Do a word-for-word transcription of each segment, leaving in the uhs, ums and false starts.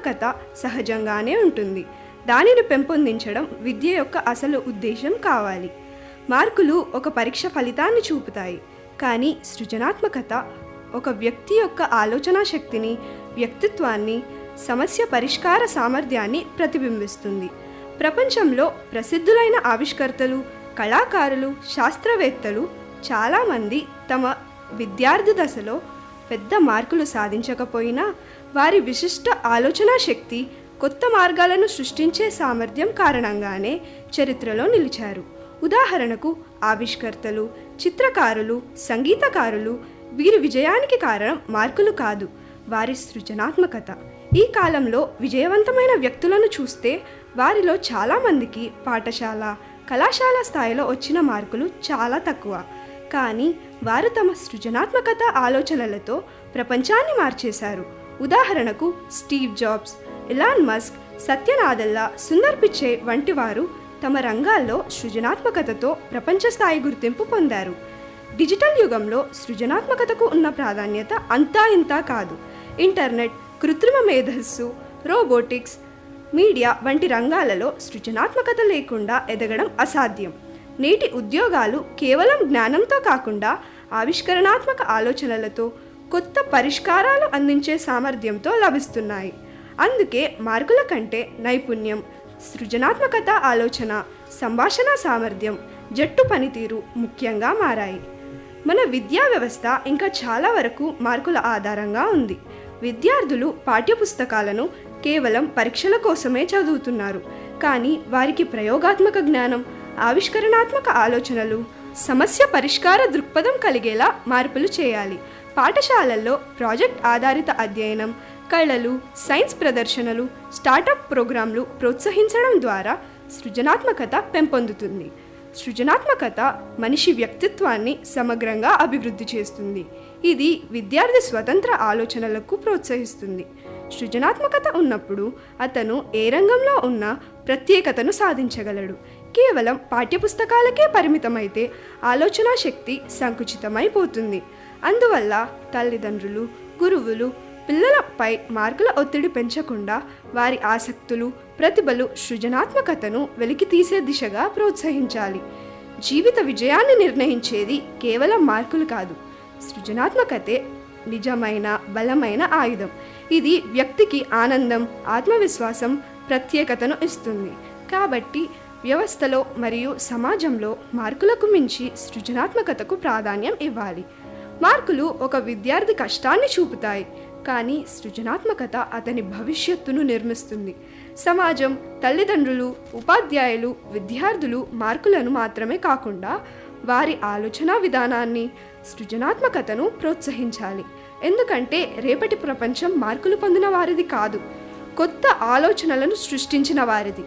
సృజనాత్మకత సహజంగానే ఉంటుంది. దానిని పెంపొందించడం విద్య యొక్క అసలు ఉద్దేశం కావాలి. మార్కులు ఒక పరీక్ష ఫలితాన్ని చూపుతాయి, కానీ సృజనాత్మకత ఒక వ్యక్తి యొక్క ఆలోచనా శక్తిని, వ్యక్తిత్వాన్ని, సమస్య పరిష్కార సామర్థ్యాన్ని ప్రతిబింబిస్తుంది. ప్రపంచంలో ప్రసిద్ధులైన ఆవిష్కర్తలు, కళాకారులు, శాస్త్రవేత్తలు చాలామంది తమ విద్యార్థి దశలో పెద్ద మార్కులు సాధించకపోయినా వారి విశిష్ట ఆలోచనా శక్తి, కొత్త మార్గాలను సృష్టించే సామర్థ్యం కారణంగానే చరిత్రలో నిలిచారు. ఉదాహరణకు ఆవిష్కర్తలు, చిత్రకారులు, సంగీతకారులు వీరి విజయానికి కారణం మార్కులు కాదు, వారి సృజనాత్మకత. ఈ కాలంలో విజయవంతమైన వ్యక్తులను చూస్తే వారిలో చాలామందికి పాఠశాల, కళాశాల స్థాయిలో వచ్చిన మార్కులు చాలా తక్కువ. కానీ వారు తమ సృజనాత్మకత ఆలోచనలతో ప్రపంచాన్ని మార్చేశారు. ఉదాహరణకు స్టీవ్ జాబ్స్, ఎలాన్ మస్క్, సత్య నాదెల్లా, సుందర్ పిచ్చై వంటి వారు తమ రంగాల్లో సృజనాత్మకతతో ప్రపంచ స్థాయి గుర్తింపు పొందారు. డిజిటల్ యుగంలో సృజనాత్మకతకు ఉన్న ప్రాధాన్యత అంతా ఇంతా కాదు. ఇంటర్నెట్, కృత్రిమ మేధస్సు, రోబోటిక్స్, మీడియా వంటి రంగాలలో సృజనాత్మకత లేకుండా ఎదగడం అసాధ్యం. నేటి ఉద్యోగాలు కేవలం జ్ఞానంతో కాకుండా ఆవిష్కరణాత్మక ఆలోచనలతో, కొత్త పరిష్కారాలు అందించే సామర్థ్యంతో లభిస్తున్నాయి. అందుకే మార్కుల కంటే నైపుణ్యం, సృజనాత్మకత, ఆలోచన, సంభాషణ సామర్థ్యం, జట్టు పనితీరు ముఖ్యంగా మారాయి. మన విద్యా వ్యవస్థ ఇంకా చాలా వరకు మార్కుల ఆధారంగా ఉంది. విద్యార్థులు పాఠ్యపుస్తకాలను కేవలం పరీక్షల కోసమే చదువుతున్నారు, కానీ వారికి ప్రయోగాత్మక జ్ఞానం, ఆవిష్కరణాత్మక ఆలోచనలు, సమస్య పరిష్కార దృక్పథం కలిగేలా మార్పులు చేయాలి. పాఠశాలల్లో ప్రాజెక్ట్ ఆధారిత అధ్యయనం, కళలు, సైన్స్ ప్రదర్శనలు, స్టార్టప్ ప్రోగ్రాంలు ప్రోత్సహించడం ద్వారా సృజనాత్మకత పెంపొందుతుంది. సృజనాత్మకత మనిషి వ్యక్తిత్వాన్ని సమగ్రంగా అభివృద్ధి చేస్తుంది. ఇది విద్యార్థి స్వతంత్ర ఆలోచనలకు ప్రోత్సహిస్తుంది. సృజనాత్మకత ఉన్నప్పుడు అతను ఏ రంగంలో ఉన్నా ప్రత్యేకతను సాధించగలడు. కేవలం పాఠ్యపుస్తకాలకే పరిమితమైతే ఆలోచనా శక్తి సంకుచితమైపోతుంది. అందువల్ల తల్లిదండ్రులు, గురువులు పిల్లలపై మార్కుల ఒత్తిడి పెంచకుండా వారి ఆసక్తులు, ప్రతిభలు, సృజనాత్మకతను వెలికి తీసే దిశగా ప్రోత్సహించాలి. జీవిత విజయాన్ని నిర్ణయించేది కేవలం మార్కులు కాదు, సృజనాత్మకతే నిజమైన బలమైన ఆయుధం. ఇది వ్యక్తికి ఆనందం, ఆత్మవిశ్వాసం, ప్రత్యేకతను ఇస్తుంది. కాబట్టి వ్యవస్థలో మరియు సమాజంలో మార్కులకు మించి సృజనాత్మకతకు ప్రాధాన్యం ఇవ్వాలి. మార్కులు ఒక విద్యార్థి కష్టాన్ని చూపుతాయి, కానీ సృజనాత్మకత అతని భవిష్యత్తును నిర్మిస్తుంది. సమాజం, తల్లిదండ్రులు, ఉపాధ్యాయులు, విద్యార్థులు మార్కులను మాత్రమే కాకుండా వారి ఆలోచన విధానాన్ని, సృజనాత్మకతను ప్రోత్సహించాలి. ఎందుకంటే రేపటి ప్రపంచం మార్కులు పొందిన వారిది కాదు, కొత్త ఆలోచనలను సృష్టించిన వారిది.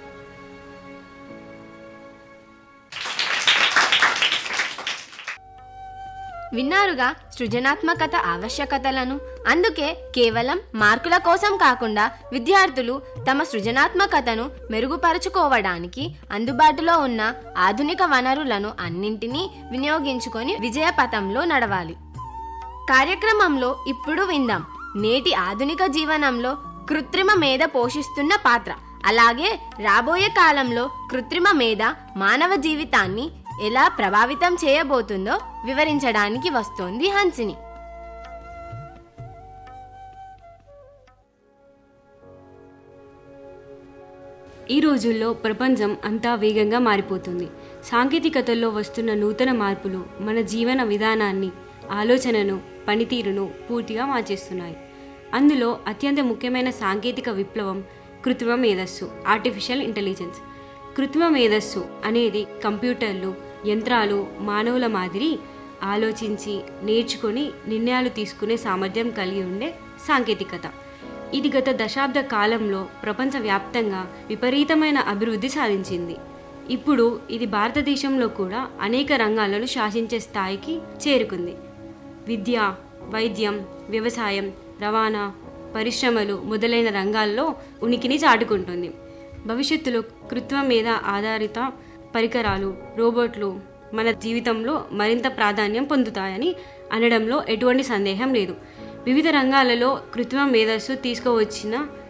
విన్నారుగా సృజనాత్మకత ఆవశ్యకతలను. అందుకే కేవలం మార్కుల కోసం కాకుండా విద్యార్థులు తమ సృజనాత్మకతను మెరుగుపరుచుకోవడానికి అందుబాటులో ఉన్న ఆధునిక వనరులను అన్నింటినీ వినియోగించుకొని విజయ పథంలో నడవాలి. కార్యక్రమంలో ఇప్పుడు విందాం నేటి ఆధునిక జీవనంలో కృత్రిమ మేధ పోషిస్తున్న పాత్ర, అలాగే రాబోయే కాలంలో కృత్రిమ మేధ మానవ జీవితాన్ని ఎలా ప్రభావితం చేయబోతుందో వివరించడానికి వస్తోంది హన్సిని. ఈ రోజుల్లో ప్రపంచం అంతా వేగంగా మారిపోతుంది. సాంకేతికతల్లో వస్తున్న నూతన మార్పులు మన జీవన విధానాన్ని, ఆలోచనను, పనితీరును పూర్తిగా మార్చేస్తున్నాయి. అందులో అత్యంత ముఖ్యమైన సాంకేతిక విప్లవం కృత్రిమ మేధస్సు, ఆర్టిఫిషియల్ ఇంటెలిజెన్స్. కృత్రిమ మేధస్సు అనేది కంప్యూటర్లు, యంత్రాలు మానవుల మాదిరి ఆలోచించి, నేర్చుకొని నిర్ణయాలు తీసుకునే సామర్థ్యం కలిగి ఉండే సాంకేతికత. ఇది గత దశాబ్ద కాలంలో ప్రపంచవ్యాప్తంగా విపరీతమైన అభివృద్ధి సాధించింది. ఇప్పుడు ఇది భారతదేశంలో కూడా అనేక రంగాలను శాసించే స్థాయికి చేరుకుంది. విద్య, వైద్యం, వ్యవసాయం, రవాణా, పరిశ్రమలు మొదలైన రంగాల్లో ఉనికిని చాటుకుంటుంది. భవిష్యత్తులో కృత్రిమ మేధ ఆధారిత పరికరాలు, రోబోట్లు మన జీవితంలో మరింత ప్రాధాన్యం పొందుతాయని అనడంలో ఎటువంటి సందేహం లేదు. వివిధ రంగాలలో కృత్రిమ మేధస్సు తీసుకువచ్చిన